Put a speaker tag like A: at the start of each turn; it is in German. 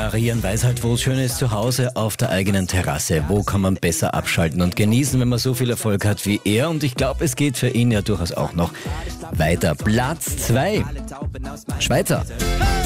A: Marian weiß halt, wo es schön ist, zu Hause auf der eigenen Terrasse. Wo kann man besser abschalten und genießen, wenn man so viel Erfolg hat wie er? Und ich glaube, es geht für ihn ja durchaus auch noch weiter. Platz 2. Schweizer.